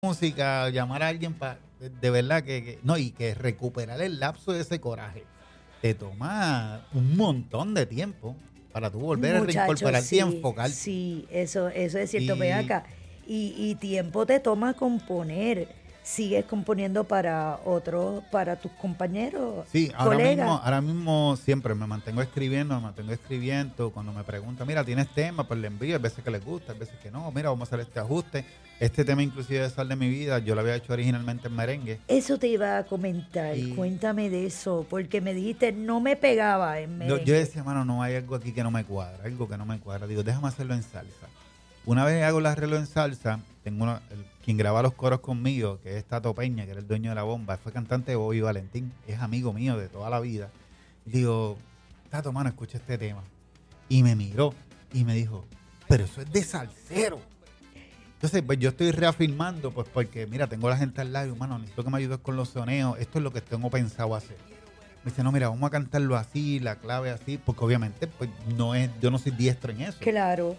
música, llamar a alguien para, de verdad no, y que recuperar el lapso de ese coraje te toma un montón de tiempo para tú volver a Muchachos, reincorporarte y sí, enfocarte. sí, eso es cierto. Ven Y acá. Y tiempo te toma componer. Sigues componiendo para otros, para tus compañeros, sí, colegas. ahora mismo siempre me mantengo escribiendo. Cuando me preguntan, mira, ¿tienes tema? Pues le envío, hay veces que les gusta, hay veces que no. Mira, vamos a hacer este ajuste. Este tema inclusive de Sal de mi vida, yo lo había hecho originalmente en merengue. Eso te iba a comentar. Y Cuéntame de eso, porque me dijiste no me pegaba en yo merengue. decía, mano, no hay algo aquí que no me cuadra, algo que no me cuadra. Digo, déjame hacerlo en salsa. Una vez hago el arreglo en salsa, tengo quien graba los coros conmigo, que es Tato Peña, que era el dueño de la bomba, fue cantante de Bobby Valentín, es amigo mío de toda la vida. Y digo, Tato, mano, escucha este tema. Y me miró y me dijo, pero eso es de salsero. Entonces, pues yo estoy reafirmando, pues porque, mira, tengo a la gente al lado, mano, necesito que me ayudes con los soneos, esto es lo que tengo pensado hacer. Me dice, no, mira, vamos a cantarlo así, la clave así, porque obviamente, pues yo no soy diestro en eso. Claro.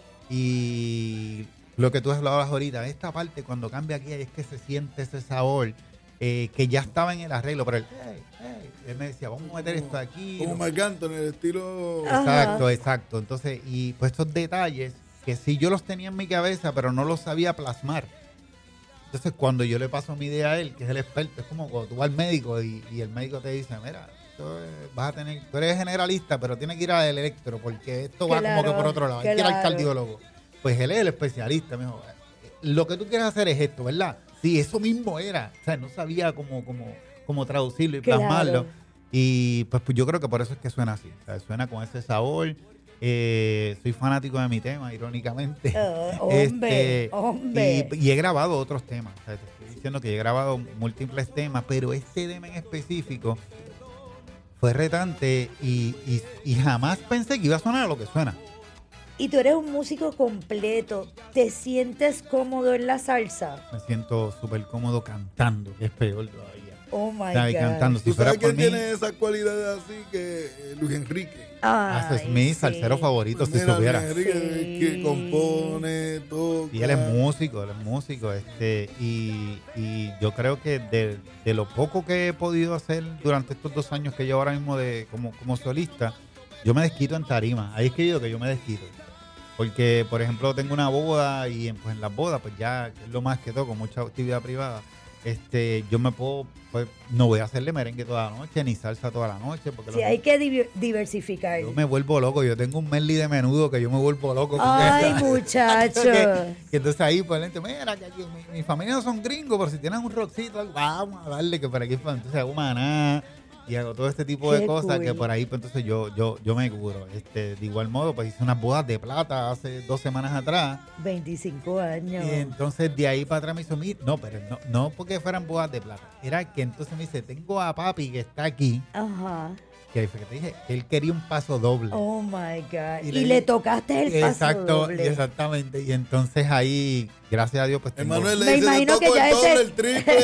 Y lo que tú hablabas ahorita, esta parte cuando cambia aquí es que se siente ese sabor que ya estaba en el arreglo, pero él me decía, vamos a meter esto aquí. Como Marc Anthony, el estilo. Exacto, exacto. Entonces, y pues estos detalles que sí yo los tenía en mi cabeza, pero no los sabía plasmar. Entonces, cuando yo le paso mi idea a él, que es el experto, es como cuando tú vas al médico y el médico te dice, mira, vas a tener, tú eres generalista, pero tienes que ir al electro, porque esto va como que por otro lado, hay que ir al cardiólogo. Pues él es el especialista, me dijo, lo que tú quieres hacer es esto, ¿verdad? Sí, eso mismo era. O sea, no sabía cómo traducirlo y plasmarlo. Y pues yo creo que por eso es que suena así. O sea, suena con ese sabor. Soy fanático de mi tema, irónicamente. Hombre. Y he grabado otros temas. O sea, te estoy diciendo que he grabado múltiples temas, pero este tema en específico fue retante y jamás pensé que iba a sonar a lo que suena. Y tú eres un músico completo. ¿Te sientes cómodo en la salsa? Me siento súper cómodo cantando, que es peor todavía. Oh my God. Cantando. Si ¿Tú sabes fuera por quién mí, tiene esas cualidades así que Luis Enrique? Ese es mi salsero favorito, si Mira, supiera. Luis Enrique que compone, toca. Y él es músico, y yo creo que de lo poco que he podido hacer durante estos 2 años que llevo ahora mismo como solista, yo me desquito en tarima. Ahí es que yo me desquito. Porque, por ejemplo, tengo una boda y pues en las bodas, pues ya es lo más que toco, mucha actividad privada. Yo me puedo, pues no voy a hacerle merengue toda la noche, ni salsa toda la noche. Porque sí, hay que diversificar. Yo me vuelvo loco, yo tengo un medley de menudo que yo me vuelvo loco. Ay, muchacho. que entonces ahí, pues, mira, que aquí mi familia no son gringos, pero si tienen un rockcito, vamos a darle que por aquí, pues, entonces hago maná. Y hago todo este tipo de cosas que por ahí, pues entonces yo me curo. De igual modo, pues hice unas bodas de plata hace 2 semanas atrás. 25 años. Y entonces de ahí para atrás me hizo, no, pero no porque fueran bodas de plata. Era que entonces me dice, tengo a papi que está aquí. Ajá. Que fue que te dije, él quería un paso doble. Oh my God. Y le tocaste el paso doble. Exactamente. Y entonces ahí, gracias a Dios, pues tengo... Emanuel le me dice, imagino que ya el triple,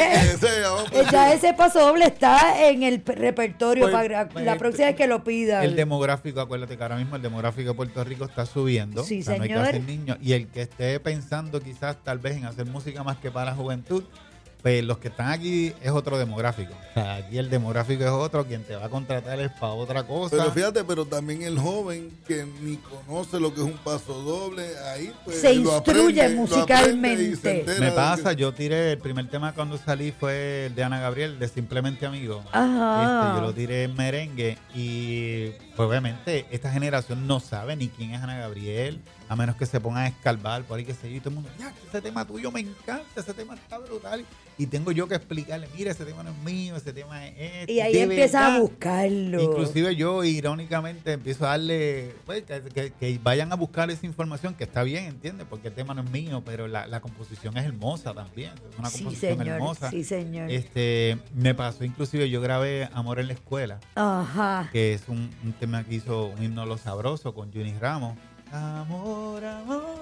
ya ese paso doble está en el repertorio Pues, para la próxima vez que lo pidan. El demográfico, acuérdate que ahora mismo el demográfico de Puerto Rico está subiendo. Sí, o sea, no hay señor. casi niños. Y el que esté pensando quizás tal vez en hacer música más que para la juventud, pues los que están aquí es otro demográfico. O sea, aquí el demográfico es otro, quien te va a contratar es para otra cosa. Pero fíjate, pero también el joven que ni conoce lo que es un paso doble, ahí pues se instruye musicalmente. Me pasa, yo tiré el primer tema cuando salí fue el de Ana Gabriel, de Simplemente Amigo. Ajá. Yo lo tiré en merengue y pues obviamente esta generación no sabe ni quién es Ana Gabriel, a menos que se pongan a escarbar por ahí que se yo y todo el mundo, ya, ese tema tuyo me encanta, ese tema está brutal. Y tengo yo que explicarle, mira, ese tema no es mío, ese tema es este. Y ahí empieza a buscarlo. Inclusive yo, irónicamente, empiezo a darle, pues, que vayan a buscar esa información, que está bien, ¿entiendes? Porque el tema no es mío, pero la composición es hermosa también. Es una composición hermosa. Sí, señor. Me pasó, inclusive, yo grabé Amor en la Escuela. Ajá. Que es un tema que hizo un himno Lo Sabroso con Juni Ramos. Amor, amor,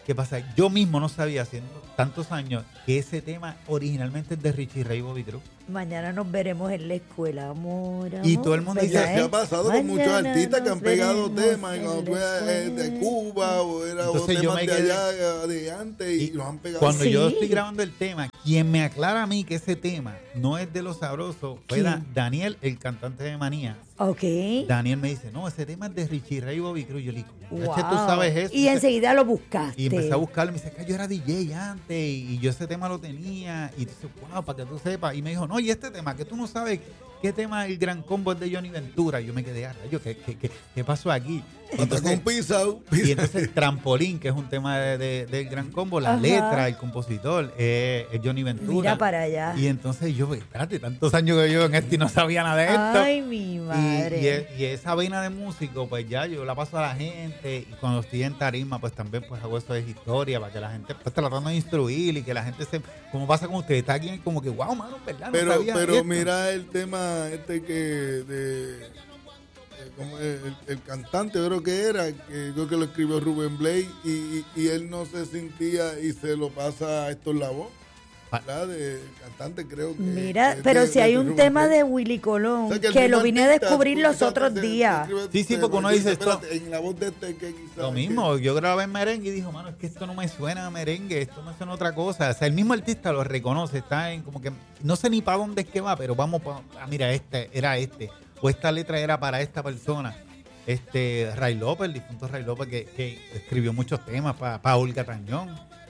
¿Qué pasa? Yo mismo no sabía, haciendo tantos años, que ese tema originalmente es de Richie Ray y Bobby Cruz. Mañana nos veremos en la escuela, amor. Y todo el mundo dice, ¿verdad, ¿Qué ha pasado con muchos Mañana artistas que han nos pegado veremos temas? Y en cuando tú la eres de escuela. Cuba o era o Entonces yo temas me de quedé- allá, de antes, y los han pegado. Cuando Sí. yo estoy grabando el tema, quien me aclara a mí que ese tema no es de Los Sabrosos fue ¿Quién? Daniel, el cantante de Manía. Ok. Daniel me dice, no, ese tema es de Richie Ray y Bobby Cruz. Yo le digo, Wow. "Che, tú sabes eso". Y enseguida lo buscaste. Y empecé a buscarlo, me dice que yo era DJ antes y yo ese tema lo tenía. Y dice, wow, para que tú sepas. Y me dijo, no, y este tema, que tú no sabes qué tema el Gran Combo es de Johnny Ventura. Y yo me quedé a rayo, ¿qué pasó aquí? Hasta con Pisau. Y entonces Trampolín, que es un tema del Gran Combo, la Ajá. letra, el compositor, es Johnny Ventura. Mira para allá. Y entonces yo, espérate, tantos años que yo en esto y no sabía nada de esto. Ay, mi madre. Y esa vena de músico, pues ya yo la paso a la gente. Y cuando estoy en tarima, pues también pues hago eso de historia para que la gente, pues tratando de instruir y que la gente se, como pasa con ustedes, está aquí como que, wow, mano, ¿verdad? No Pero sabía esto. mira el tema este que de como el cantante, creo que era, que creo que lo escribió Rubén Blades y él no se sentía y se lo pasa a Héctor Lavoe, ¿verdad? De cantante, creo que. Mira, que pero de- si hay de un Rubén tema Blades. de Willy Colón, O sea, que el lo mismo vine a artista, descubrir los quizás otros se días. escribe- Sí, porque uno dice esto- espérate, en la voz de este que quizás. Lo mismo, yo grabé en merengue y dijo, mano, es que esto no me suena a merengue, esto me suena a otra cosa. O sea, el mismo artista lo reconoce, está en como que, no sé ni para dónde es que va, pero vamos, mira, era este, o esta letra era para esta persona. Ray López, el difunto Ray López, que escribió muchos temas para Olga Tañón.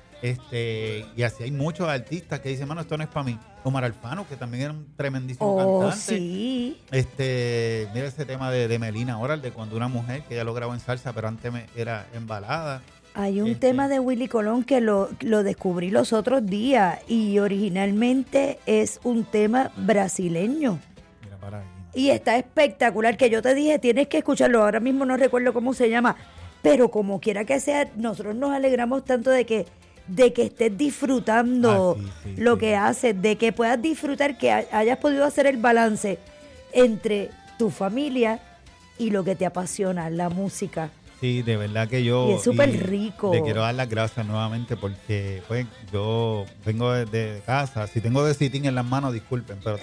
Y así hay muchos artistas que dicen, mano, esto no es para mí. Omar Alfano, que también era un tremendísimo Oh, cantante. sí. Mira ese tema de Melina ahora, el de Cuando una mujer, que ya lo grabó en salsa, pero antes era en balada. Hay un tema de Willy Colón que lo descubrí los otros días y originalmente es un tema brasileño. Mira para ahí. Y está espectacular, que yo te dije, tienes que escucharlo. Ahora mismo no recuerdo cómo se llama, pero como quiera que sea, nosotros nos alegramos tanto de que estés disfrutando Sí, lo sí. que haces, de que puedas disfrutar, que hayas podido hacer el balance entre tu familia y lo que te apasiona, la música. Sí, de verdad que yo... Y es súper rico. Le quiero dar las gracias nuevamente porque pues yo vengo de casa. Si tengo de sitting en las manos, disculpen, pero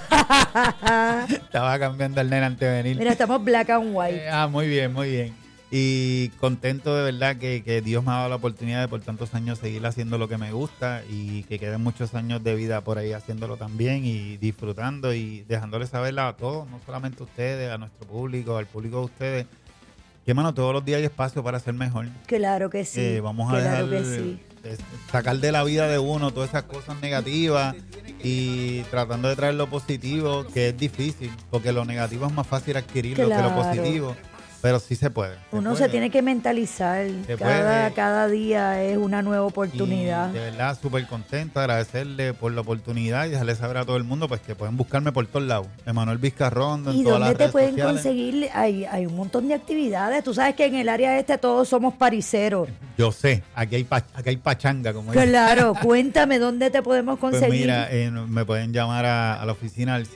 estaba cambiando el nene antes de venir. Mira, estamos black and white. Muy bien, muy bien. Y contento de verdad que Dios me ha dado la oportunidad de por tantos años seguir haciendo lo que me gusta y que queden muchos años de vida por ahí haciéndolo también y disfrutando y dejándole saber a todos, no solamente a ustedes, a nuestro público, al público de ustedes, que mano, todos los días hay espacio para ser mejor. Claro que sí. Vamos a claro dejar, que sí. sacar de la vida de uno todas esas cosas negativas y tratando de traer lo positivo, que es difícil, porque lo negativo es más fácil adquirirlo que lo Claro. positivo, pero sí se puede. Uno se puede. tiene que mentalizar. Se Cada, puede. cada día es una nueva oportunidad. Y de verdad, súper contento, agradecerle por la oportunidad y dejarle saber a todo el mundo pues que pueden buscarme por todos lados. Emanuel Vizcarrondo en ¿Y todas las dónde te redes pueden sociales. conseguir? Hay un montón de actividades. Tú sabes que en el área todos somos pariseros. Yo sé, aquí hay pachanga, como dicen. Claro, cuéntame dónde te podemos Pues conseguir. mira, me pueden llamar a la oficina al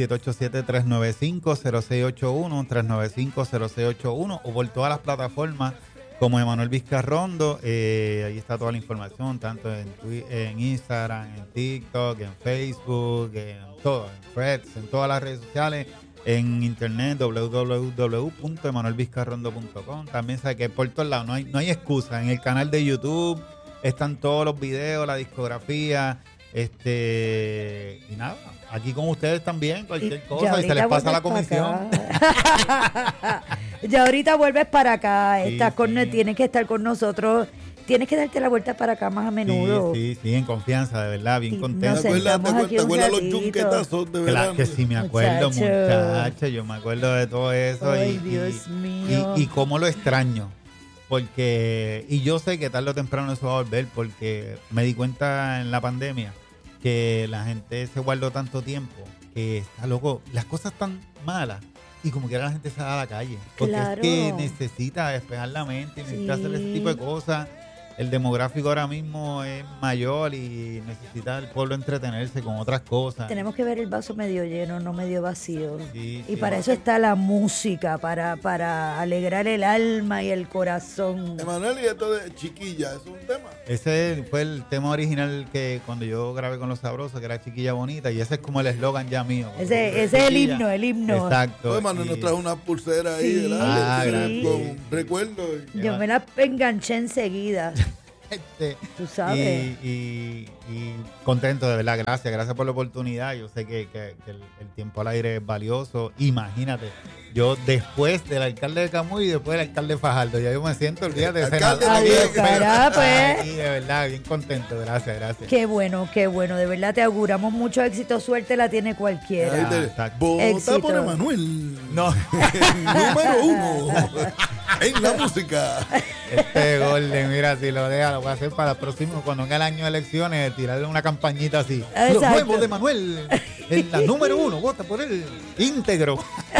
787-395-0681, 395-0681 o por todas las plataformas como Emanuel Vizcarrondo. Ahí está toda la información, tanto en Instagram, en TikTok, en Facebook, en todo, en Threads, en todas las redes sociales, en internet www.emanuelvizcarrondo.com. También sabe que por todos lados no hay excusa. En el canal de YouTube están todos los videos, la discografía, y nada, aquí con ustedes también, cualquier cosa, y se les pasa la comisión. Ya ahorita vuelves para acá, Sí, estás sí. tienes que estar con nosotros, tienes que darte la vuelta para acá más a menudo. Sí, en confianza, de verdad, bien Y contento. nos ¿Te sentamos aquí un acuerdas los ratito. yunquetazos de verano? Claro que sí, me acuerdo, Muchacho. muchacha, yo me acuerdo de todo eso. Ay, Dios mío. Y cómo lo extraño. Y yo sé que tarde o temprano eso va a volver, porque me di cuenta en la pandemia que la gente se guardó tanto tiempo que está loco, las cosas están malas y como quiera la gente se da a la calle. Porque Claro. es que necesita despejar la mente, necesita Sí. hacer ese tipo de cosas. el demográfico ahora mismo es mayor y necesita el pueblo entretenerse con otras cosas. Tenemos que ver el vaso medio lleno, no medio vacío. Sí, y sí. para eso está la música, para alegrar el alma y el corazón. Emanuel, y esto de Chiquilla, ¿es un tema? Ese fue el tema original que cuando yo grabé con Los Sabrosos, que era Chiquilla Bonita, y ese es como el eslogan ya mío. Ese es el himno. Exacto. Oye, Manuel nos trajo una pulsera ahí, Sí, ¿verdad? sí. Con recuerdos. Yo me la enganché enseguida. Tú sabes. Y contento, de verdad, gracias por la oportunidad. Yo sé que el tiempo al aire es valioso. Imagínate, yo después del alcalde de Camuy y después del alcalde de Fajardo, ya yo me siento el día de Alcalde senador. de Adiós, cara, pues. Sí, de verdad, bien contento, gracias. Qué bueno, de verdad te auguramos mucho éxito, suerte la tiene cualquiera. Ahí te- exacto. Vota Éxito. por Emanuel. No, Número 1 en la música. este Golden, mira, si lo deja, lo voy a hacer para el próximo, cuando venga el año de elecciones, tirarle una campañita así. Los Exacto. nuevos de Manuel, en la número 1, vota por él, íntegro.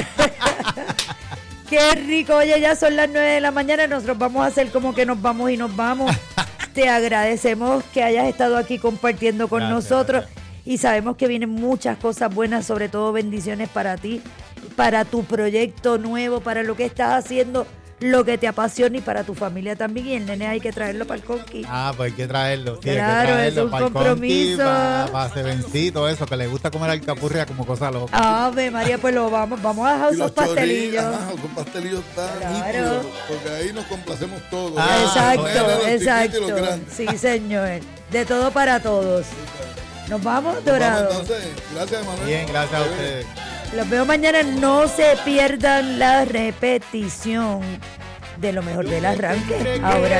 Qué rico, oye, ya son las 9 de la mañana, nosotros vamos a hacer como que nos vamos y nos vamos. Te agradecemos que hayas estado aquí compartiendo con Gracias, nosotros gracias. y sabemos que vienen muchas cosas buenas, sobre todo bendiciones para ti, para tu proyecto nuevo, para lo que estás haciendo, lo que te apasiona y para tu familia también. Y el nene hay que traerlo para el Conqui. Pues hay que traerlo. Sí, Claro, hay que traerlo es un para el compromiso. Para Sevencito, eso, que le gusta comer alcapurria como cosa loca. Ave María, pues lo vamos a dejar Y esos pastelillos. Ajá, con pastelillos tan Claro. nítidos, porque ahí nos complacemos todos. Exacto, Los nenes, los chiquitos y los exacto. grandes. Sí, señor. De todo para todos. Nos vamos, Vamos, Dorado. entonces, gracias, Emanuel. Bien, gracias a ustedes. Los veo mañana. No se pierdan la repetición de lo mejor del arranque. Ahora